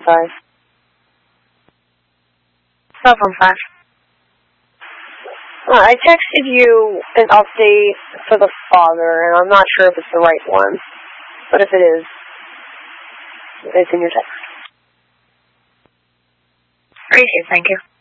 5. Cell phone 5. I texted you an update for the father, and I'm not sure if it's the right one. But if it is, it's in your text. Appreciate it, thank you.